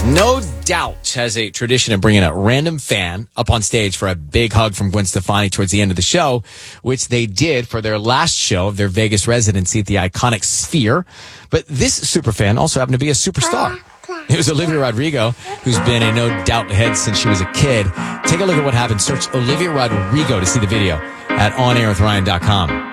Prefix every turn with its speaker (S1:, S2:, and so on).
S1: No Doubt has a tradition of bringing a random fan up on stage for a big hug from Gwen Stefani towards the end of the show, which they did for their last show of their Vegas residency at the iconic Sphere. But this superfan also happened to be a superstar. It was Olivia Rodrigo, who's been a No Doubt head since she was a kid. Take a look at what happened. Search Olivia Rodrigo to see the video at onairwithryan.com.